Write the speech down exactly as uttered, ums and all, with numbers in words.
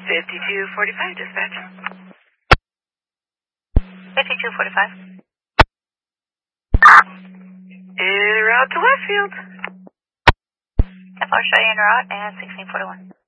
fifty-two forty-five, dispatch. fifty-two forty-five. En route to Westfield. F R show you en route and sixteen forty-one.